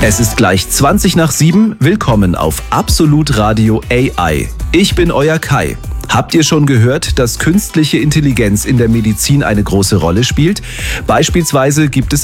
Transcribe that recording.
Es ist gleich 20 nach 7. Willkommen auf Absolut Radio AI. Ich bin euer Kai. Habt ihr schon gehört, dass künstliche Intelligenz in der Medizin eine große Rolle spielt? Beispielsweise gibt es